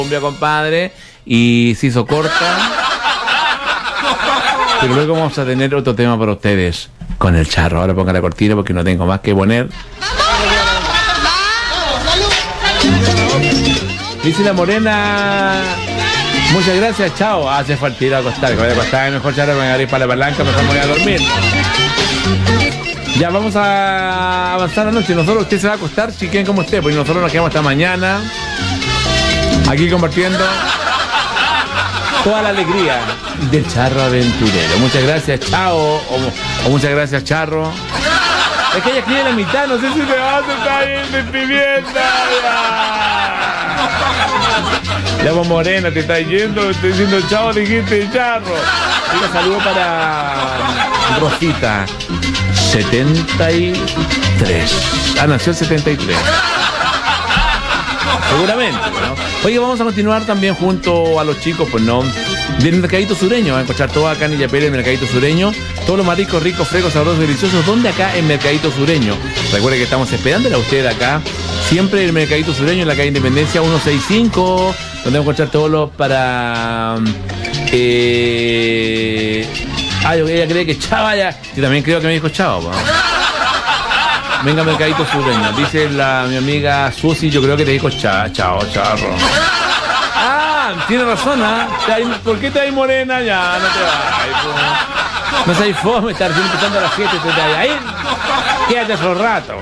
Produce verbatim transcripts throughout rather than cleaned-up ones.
cumbia, compadre, y se hizo corta. Pero luego vamos a tener otro tema para ustedes con el Charro. Ahora ponga la cortina porque no tengo más que poner. Dice la morena, muchas gracias, chao. Ah, se fue al tiro a acostar, que vaya a acostar, mejor Charro, me voy a ir para la palanca, mejor me voy a dormir. Ya vamos a avanzar la noche. Nosotros, usted se va a acostar, si quieren como usted, pues nosotros nos quedamos hasta mañana aquí compartiendo toda la alegría del Charro Aventurero. Muchas gracias, chao. O, o muchas gracias, Charro. Es que ella escribe la mitad, no sé si te vas a estar bien despidiendo. Ya vos, Morena, te está yendo, te estoy diciendo chao, dijiste Charro. Un saludo para Rosita, setenta y tres. Ah, nació el setenta y tres. Seguramente, ¿no? Oye, vamos a continuar también junto a los chicos, pues no, del Mercadito Sureño. Van a encontrar todo acá en Illapel, el Mercadito Sureño. Todos los mariscos ricos, frescos, sabrosos, deliciosos. ¿Dónde? Acá en Mercadito Sureño. Recuerde que estamos esperándola a usted acá. Siempre el Mercadito Sureño en la calle Independencia ciento sesenta y cinco. Donde van a encontrar todos los para... Eh... Ay, ella cree que Chava ya... Yo también creo que me dijo Chava, ¿no? Venga, Mercadito Sureño. Dice la, mi amiga Susi, yo creo que te dijo chao, chao, charro. Ah, tiene razón, ¿ah? ¿eh? ¿Por qué te hay morena? Ya, no te vas. No seas fome, estar empezando a las siete, te vas ahí. Quédate otro rato.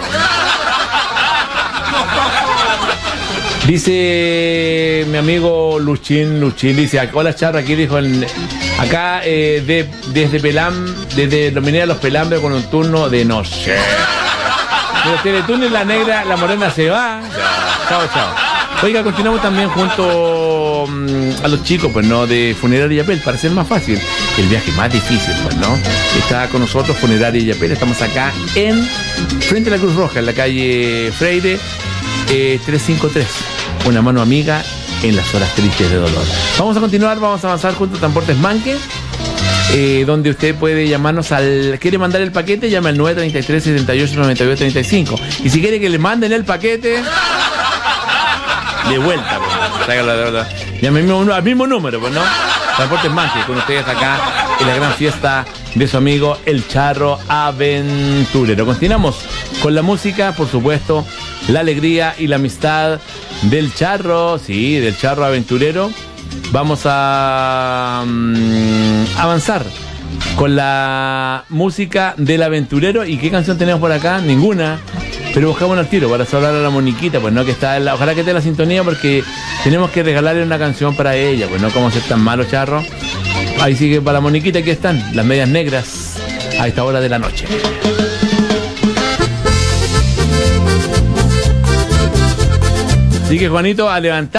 Dice mi amigo Luchín, Luchín, dice, hola Charro, aquí dijo el, acá eh, de, desde Pelam, desde los mineros los Pelambres con un turno de noche. Pero Teletúnel, la negra, la morena se va. Chao, chao. Oiga, continuamos también junto um, a los chicos, pues no, de Funeraria Illapel, para ser más fácil. El viaje más difícil, pues no. Está con nosotros Funeraria Illapel. Estamos acá en frente a la Cruz Roja, en la calle Freire eh, trescientos cincuenta y tres. Una mano amiga en las horas tristes de dolor. Vamos a continuar, vamos a avanzar junto a Transportes Manque. Eh, donde usted puede llamarnos al... ¿Quiere mandar el paquete? Llame al nueve treinta y tres, setenta y ocho, noventa y dos, treinta y cinco. Y si quiere que le manden el paquete, de vuelta, pues, sácalo de verdad. Llame al mismo, al mismo número, pues, ¿no? Transportes Manque, con ustedes acá en la gran fiesta de su amigo el Charro Aventurero. Continuamos con la música, por supuesto, la alegría y la amistad del Charro, sí, del Charro Aventurero. Vamos a um, avanzar con la música del aventurero. ¿Y qué canción tenemos por acá? Ninguna. Pero buscamos al tiro para saludar a la Moniquita, pues no, que está en la, ojalá que esté en la sintonía porque tenemos que regalarle una canción para ella, pues no como ser tan malo, Charro. Ahí sigue para la Moniquita, aquí están las medias negras a esta hora de la noche. Así que Juanito, a levantar.